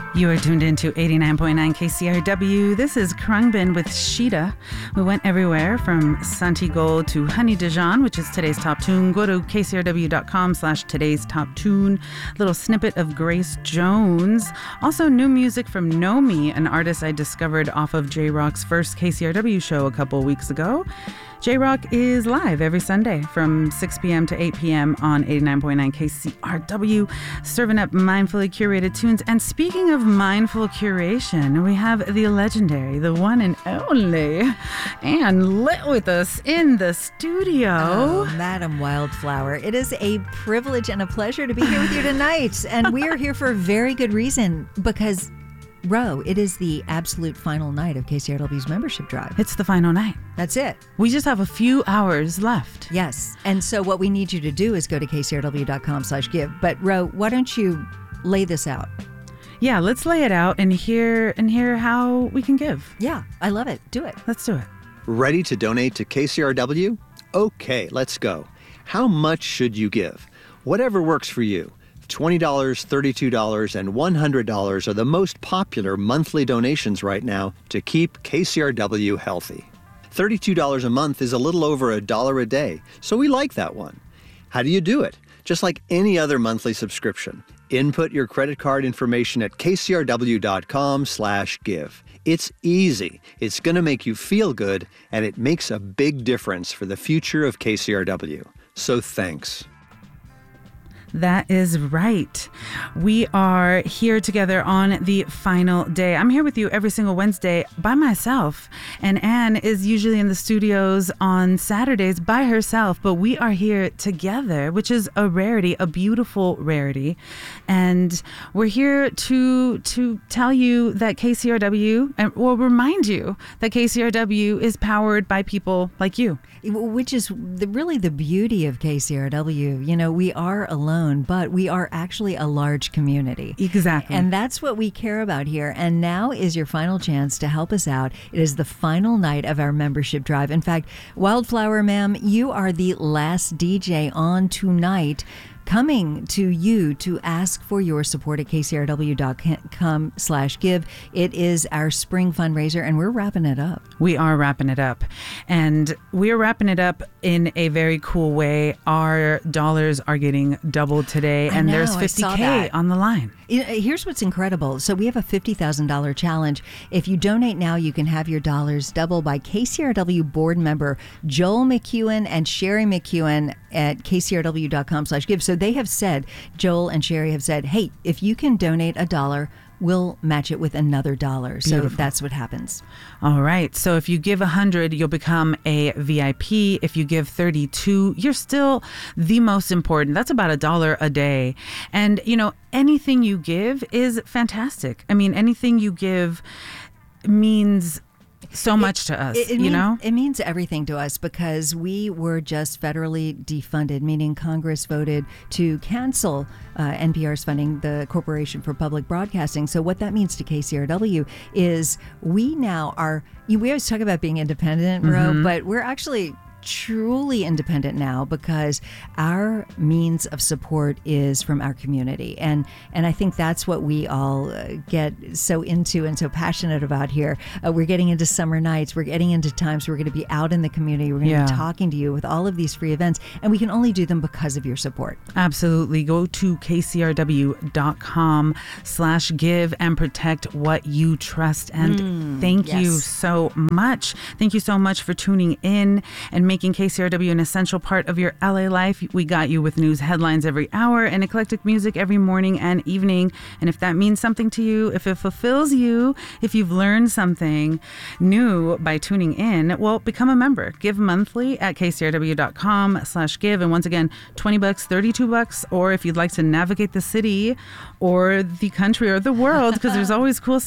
You are tuned into 89.9 KCRW. This is Krungbin with Sheeta. We went everywhere from Santi Gold to Honey Dijon, which is today's top tune. Go to kcrw.com/today's top tune. Little snippet of Grace Jones. Also new music from Nomi, an artist I discovered off of J-Rock's first KCRW show a couple weeks ago. J-Rock is live every Sunday from 6 p.m. to 8 p.m. on 89.9 KCRW, serving up mindfully curated tunes. And speaking of mindful curation, we have the legendary, the one and only, Ann Lit with us in the studio. Oh, Madam Wildflower, it is a privilege and a pleasure to be here with you tonight. And we are here for a very good reason, because Ro, it is the absolute final night of KCRW's membership drive. It's the final night. That's it. We just have a few hours left. Yes. And so what we need you to do is go to kcrw.com/give. But Ro, why don't you lay this out? Yeah, let's lay it out and hear how we can give. Yeah, I love it. Do it. Let's do it. Ready to donate to KCRW? Okay, let's go. How much should you give? Whatever works for you. $20, $32, and $100 are the most popular monthly donations right now to keep KCRW healthy. $32 a month is a little over $1 a day, so we like that one. How do you do it? Just like any other monthly subscription. Input your credit card information at kcrw.com/give. It's easy, it's going to make you feel good, and it makes a big difference for the future of KCRW. So thanks. That is right. We are here together on the final day. I'm here with you every single Wednesday by myself, and Ann is usually in the studios on Saturdays by herself, but we are here together, which is a rarity, a beautiful rarity. And we're here to tell you that KCRW, and will remind you that KCRW is powered by people like you. Which is really the beauty of KCRW. You know, we are alone, but we are actually a large community. Exactly. And that's what we care about here. And now is your final chance to help us out. It is the final night of our membership drive. In fact, Wildflower, ma'am, you are the last DJ on tonight, coming to you to ask for your support at kcrw.com/give. It is our spring fundraiser, and we're wrapping it up. We are wrapping it up. And we are wrapping it up in a very cool way. Our dollars are getting doubled today, and there's $50K on the line. Here's what's incredible. So we have a $50,000 challenge. If you donate now, you can have your dollars doubled by KCRW board member Joel McEwen and Sherry McEwen at kcrw.com/give. So they have said, Joel and Sherry have said, hey, if you can donate $1, we'll match it with another $1. So that's what happens. All right. So if you give 100, you'll become a VIP. If you give 32, you're still the most important. That's about $1 a day. And, you know, anything you give is fantastic. I mean, anything you give means so much to us, know? It means everything to us, because we were just federally defunded, meaning Congress voted to cancel NPR's funding, the Corporation for Public Broadcasting. So what that means to KCRW is we now are, we always talk about being independent, Ro, but we're actually truly independent now, because our means of support is from our community, and I think that's what we all get so into and so passionate about here. We're getting into summer nights, we're getting into times we're going to be out in the community, we're going to be talking to you with all of these free events, and we can only do them because of your support. Absolutely. Go to kcrw.com/give and protect what you trust. And thank you so much. Thank you so much for tuning in and making KCRW an essential part of your LA life. We got you with news headlines every hour and eclectic music every morning and evening. And if that means something to you, if it fulfills you, if you've learned something new by tuning in, well, become a member. Give monthly at kcrw.com/give. And once again, $20, $32, or if you'd like to navigate the city or the country or the world, because there's always cool